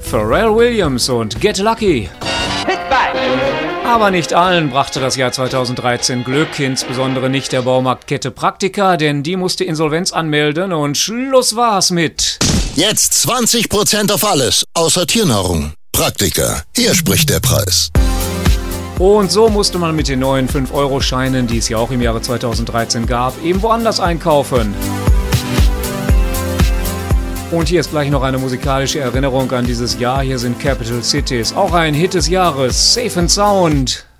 Pharrell Williams und Get Lucky. Aber nicht allen brachte das Jahr 2013 Glück, insbesondere nicht der Baumarktkette Praktika, denn die musste Insolvenz anmelden und Schluss war's mit. Jetzt 20% auf alles, außer Tiernahrung. Praktika, hier spricht der Preis. Und so musste man mit den neuen 5-Euro-Scheinen, die es ja auch im Jahre 2013 gab, eben woanders einkaufen. Und hier ist gleich noch eine musikalische Erinnerung an dieses Jahr. Hier sind Capital Cities, auch ein Hit des Jahres, Safe and Sound.